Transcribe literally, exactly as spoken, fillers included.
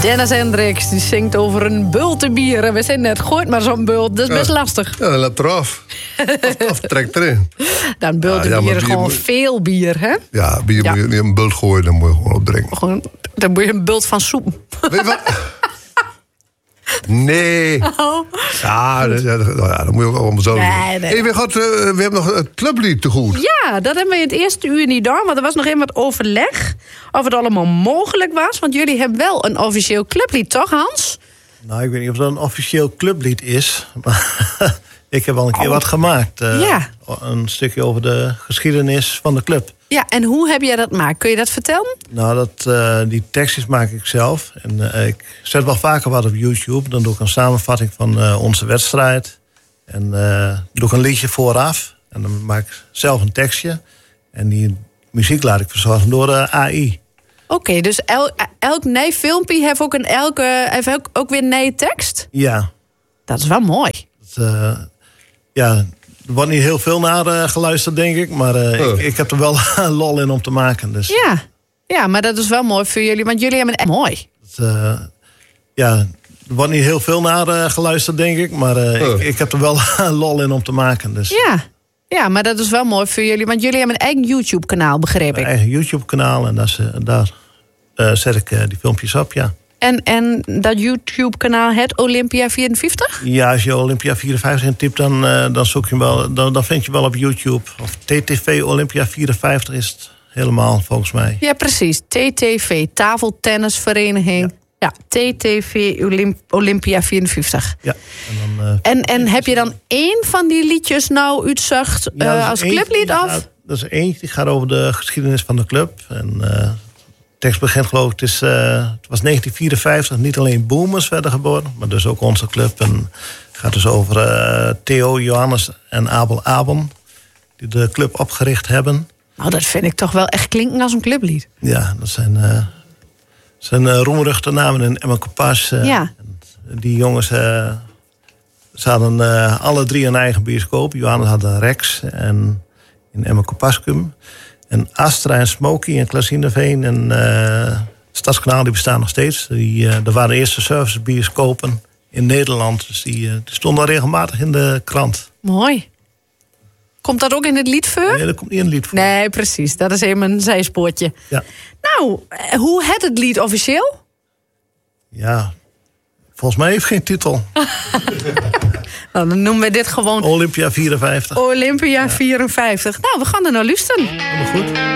Dennis Hendricks die zingt over een bultenbier. En we zijn net, gooit maar zo'n bult. Dat is best ja. lastig. Ja, dan laat eraf. of, of trekt erin. Dan bultenbier ja, ja, is bier gewoon moet... veel bier, hè? Ja, bier ja. moet je niet in een bult gooien, dan moet je gewoon opdrinken. Gewoon, dan moet je een bult van soep. Weet je wat? Nee. Oh. Ja, dat, ja, dat, ja, dat moet je ook allemaal zo doen. Nee, nee. Hey, we, gaat, uh, we hebben nog het clublied te goed. Ja, dat hebben we in het eerste uur niet door. Want er was nog even wat overleg of het allemaal mogelijk was. Want jullie hebben wel een officieel clublied, toch Hans? Nou, ik weet niet of dat een officieel clublied is. Maar ik heb al een keer oh. wat gemaakt. Uh, ja. Een stukje over de geschiedenis van de club. Ja, en hoe heb jij dat gemaakt? Kun je dat vertellen? Nou, dat, uh, die tekstjes maak ik zelf. En uh, ik zet wel vaker wat op YouTube. Dan doe ik een samenvatting van uh, onze wedstrijd. En uh, doe ik een liedje vooraf. En dan maak ik zelf een tekstje. En die muziek laat ik verzorgen door de A I. Oké, okay, dus el, elk nee filmpje heeft ook, een, elke, heeft ook, ook weer nee tekst? Ja. Dat is wel mooi. Dat, uh, ja... Er wordt niet heel veel naar uh, geluisterd, denk ik. Maar uh, oh. ik, ik heb er wel lol in om te maken. Dus. Ja. ja, maar dat is wel mooi voor jullie. Want jullie hebben het echt mooi. Dat, uh, ja, er wordt niet heel veel naar uh, geluisterd, denk ik. Maar uh, oh. ik, ik heb er wel lol in om te maken. Dus. Ja. ja, maar dat is wel mooi voor jullie. Want jullie hebben een eigen YouTube-kanaal, begreep ik. Een eigen YouTube-kanaal. En daar, daar uh, zet ik uh, die filmpjes op, ja. En, en dat YouTube-kanaal, het Olympia vierenvijftig? Ja, als je Olympia vierenvijftig intypt, dan, uh, dan, zoek je wel, dan, dan vind je wel op YouTube. Of T T V Olympia vierenvijftig is het helemaal, volgens mij. Ja, precies. T T V, Tafeltennisvereniging. Ja, ja T T V Olymp- Olympia vierenvijftig. Ja. En, dan, uh, en, en heb je dan één van die liedjes nou uitzucht uh, ja, als clublied af? Gaat, dat is eentje, die gaat over de geschiedenis van de club. En... Uh, De tekst begint geloof ik, het, is, uh, het was negentien vierenvijftig, niet alleen Boomers werden geboren, maar dus ook onze club. En het gaat dus over uh, Theo, Johannes en Abel Abel, die de club opgericht hebben. Nou, dat vind ik toch wel echt klinken als een clublied. Ja, dat zijn, uh, zijn uh, roemruchte namen in Emmen-Kopas. Uh, ja. Die jongens uh, ze hadden uh, alle drie een eigen bioscoop. Johannes had een Rex en in Emmen-Kopaskum. En Astra en Smokey en Klazineveen en uh, Stadskanaal, die bestaan nog steeds. Die, uh, dat waren de eerste servicebioscopen in Nederland. Dus die, uh, die stonden regelmatig in de krant. Mooi. Komt dat ook in het lied voor? Nee, dat komt niet in het lied voor. Nee, precies. Dat is even een zijspoortje. Ja. Nou, hoe heet het lied officieel? Ja, volgens mij heeft geen titel. Nou, dan noemen we dit gewoon... Olympia vierenvijftig. Olympia vierenvijftig. Nou, we gaan er nou luisteren. Helemaal goed.